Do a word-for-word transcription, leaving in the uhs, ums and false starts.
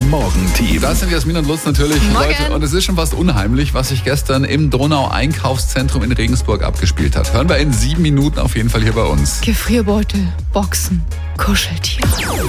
Morgenteam. Das sind Jasmin und Lutz natürlich, Morgen. Leute. Und es ist schon fast unheimlich, was sich gestern im Donau-Einkaufszentrum in Regensburg abgespielt hat. Hören wir in sieben Minuten auf jeden Fall hier bei uns. Gefrierbeutel, Boxen, Kuscheltiere.